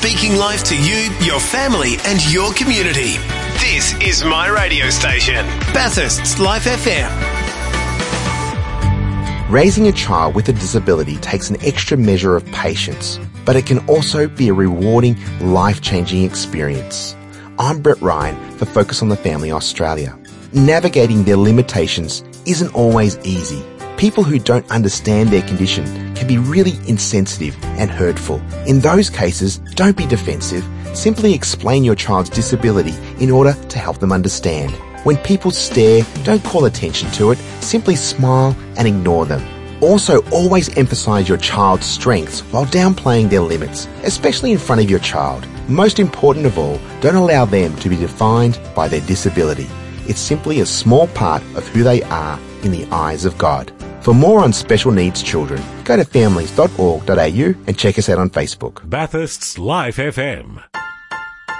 speaking life to you, your family and your community. This is my radio station, Bathurst's Life FM. Raising a child with a disability takes an extra measure of patience, but it can also be a rewarding, life-changing experience. I'm Brett Ryan for Focus on the Family Australia. Navigating their limitations isn't always easy. People who don't understand their condition can be really insensitive and hurtful. In those cases, don't be defensive. Simply explain your child's disability in order to help them understand. When people stare, don't call attention to it. Simply smile and ignore them. Also, always emphasize your child's strengths while downplaying their limits, especially in front of your child. Most important of all, don't allow them to be defined by their disability. It's simply a small part of who they are in the eyes of God. For more on special needs children, go to families.org.au and check us out on Facebook. Bathurst's Life FM.